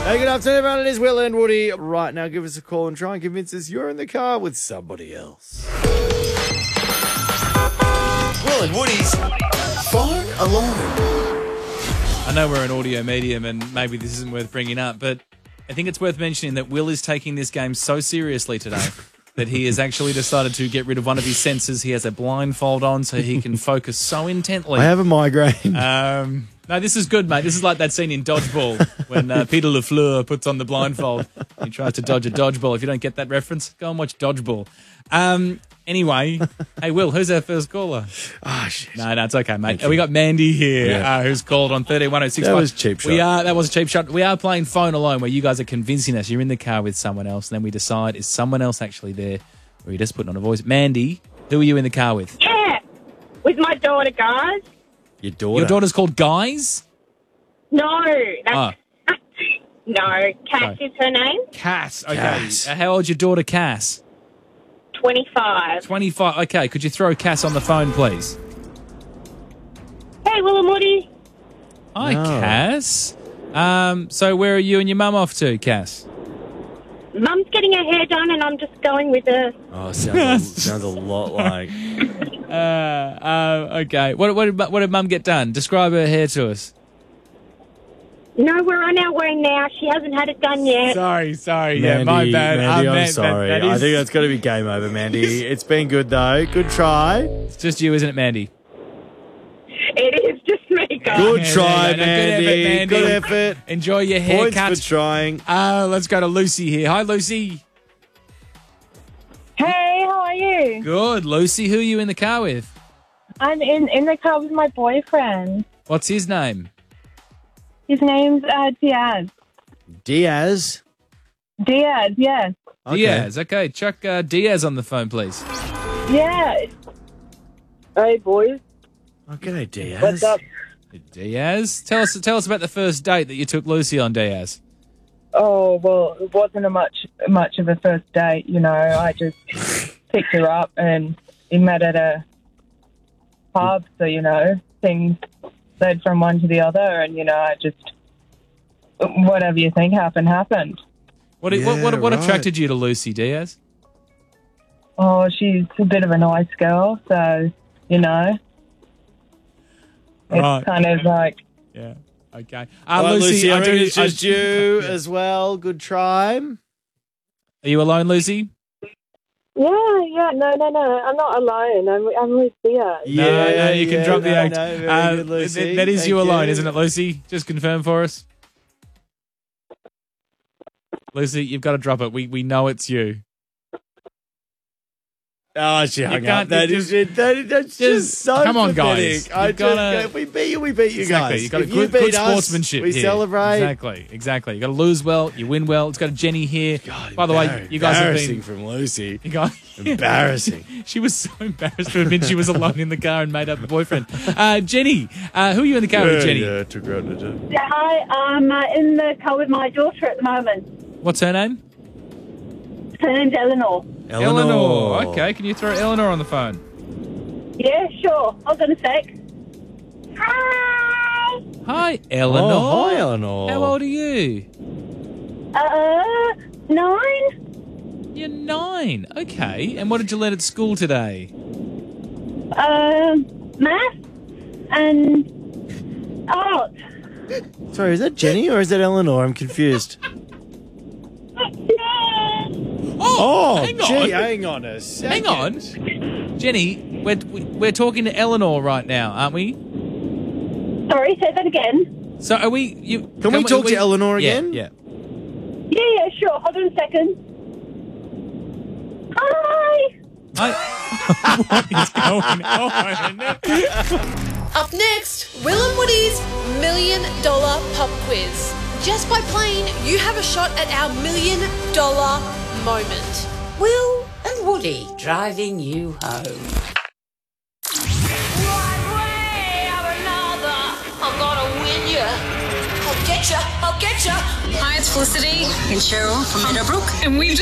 Hey, good afternoon, everyone. It is Will and Woody. Right now, give us a call and try and convince us you're in the car with somebody else. Will and Woody's Phone Alarm. I know we're an audio medium and maybe this isn't worth bringing up, but I think it's worth mentioning that Will is taking this game so seriously today that he has actually decided to get rid of one of his senses. He has a blindfold on so he can focus so intently. I have a migraine. No, this is good, mate. This is like that scene in Dodgeball when Peter LaFleur puts on the blindfold. He tries to dodge a dodgeball. If you don't get that reference, go and watch Dodgeball. Anyway, hey, Will, who's our first caller? Oh, shit. No, it's okay, mate. We got Mandy here, who's called on 131065. That was a cheap shot. That was a cheap shot. We are playing Phone Alone, where you guys are convincing us you're in the car with someone else, and then we decide, is someone else actually there, or you're just putting on a voice. Mandy, who are you in the car with? Yeah, with my daughter, guys. Your daughter? Your daughter's called Guys? No, that's... No, Cass is her name. Cass, okay. Cass. How old's your daughter, Cass? 25. 25. Okay, could you throw Cass on the phone, please? Hey, Will and Woody. Hi, No. Cass. So where are you and your mum off to, Cass? Mum's getting her hair done and I'm just going with her. Oh, sounds a lot like... Okay. What did Mum get done? Describe her hair to us. No, we're on our way now. She hasn't had it done yet. Sorry. Mandy, Yeah, my bad. Mandy, I'm Man, sorry. that I is- think that's got to be game over, Mandy. It's been good, though. Good try. It's just you, isn't it, Mandy? It is just me, guys. Good Yeah, try, no, Mandy. Good effort. Enjoy your Points haircut. for trying. Let's go to Lucy here. Hi, Lucy. Hey, how are you? Good. Lucy, who are you in the car with? I'm in the car with my boyfriend. What's his name? His name's Diaz. Diaz. Diaz, yes. Okay. Diaz. Okay, chuck Diaz on the phone, please. Yeah. Hey, boys. Oh, g'day, Diaz. What's up? Diaz, tell us about the first date that you took Lucy on, Diaz. Oh, well, it wasn't much of a first date, you know. I just picked her up and we met at a pub, so, you know, things led from one to the other and, you know, I just, whatever you think happened. What right. attracted you to Lucy, Diaz? Oh, she's a bit of a nice girl, so, you know, it's Right. kind of like, Yeah. Okay. All right, Lucy, I reckon it's I- just you as well. Good try. Are you alone, Lucy? yeah, no, I'm not alone. I'm with Diaz. No, you can drop the act. No, very good, Lucy. That is Thank you alone, you. isn't it, Lucy? Just confirm for us. Lucy, you've got to drop it. We know it's you. Oh, she hung up. can't- That's just so come on, pathetic. guys. You've gotta- If we beat you, we beat you Exactly. guys. You've got If a you good beat us, sportsmanship we here. celebrate. Exactly. You got to lose well, you win well. It's got a Jenny here. God, By the way, you guys have embarrassing been... from Lucy. You guys, Embarrassing. she was so embarrassed to admit she was alone in the car and made up a boyfriend. Jenny, who are you in the car with, Jenny? Yeah, took her out on a date. Hi, I'm in the car with my daughter at the moment. What's her name? Her name's Eleanor. Eleanor. Okay, can you throw Eleanor on the phone? Yeah, sure. Hold on a sec. Hi. Hi, Eleanor. Oh, hi, Eleanor. How old are you? 9. You're 9. Okay. And what did you learn at school today? Math and art. Sorry, is that Jenny or is that Eleanor? I'm confused. Oh, hang on. gee, hang on a second. Hang on. Jenny, we're talking to Eleanor right now, aren't we? Sorry, say that again. So are we... Can we talk to Eleanor again? Yeah. Yeah, sure. Hold on a second. Hi. What is going on? Up next, Will and Woody's $1 Million Pub Quiz. Just by playing, you have a shot at our $1 Million moment. Will and Woody driving you home. One way or another, I'm gonna win ya. I'll get ya. Hi, it's Felicity and Cheryl from Meadowbrook, and we've